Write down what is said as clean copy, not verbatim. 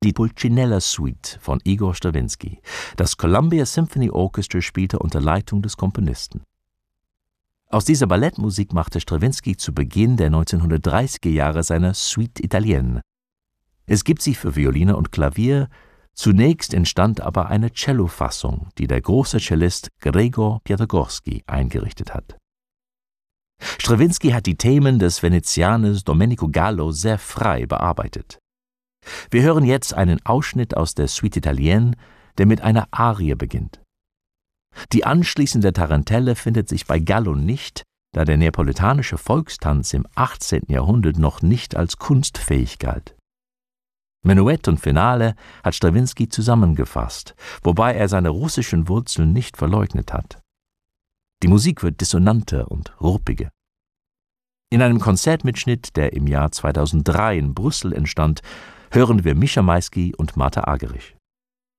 die Pulcinella-Suite von Igor Strawinski. Das Columbia Symphony Orchestra spielte unter Leitung des Komponisten. Aus dieser Ballettmusik machte Strawinski zu Beginn der 1930er Jahre seine Suite Italienne. Es gibt sie für Violine und Klavier, zunächst entstand aber eine Cellofassung, die der große Cellist Gregor Piatigorsky eingerichtet hat. Strawinski hat die Themen des Venezianers Domenico Gallo sehr frei bearbeitet. Wir hören jetzt einen Ausschnitt aus der Suite Italienne, der mit einer Arie beginnt. Die anschließende Tarantelle findet sich bei Gallo nicht, da der neapolitanische Volkstanz im 18. Jahrhundert noch nicht als kunstfähig galt. Menuett und Finale hat Strawinski zusammengefasst, wobei er seine russischen Wurzeln nicht verleugnet hat. Die Musik wird dissonanter und ruppiger. In einem Konzertmitschnitt, der im Jahr 2003 in Brüssel entstand, hören wir Mischa Maisky und Martha Argerich.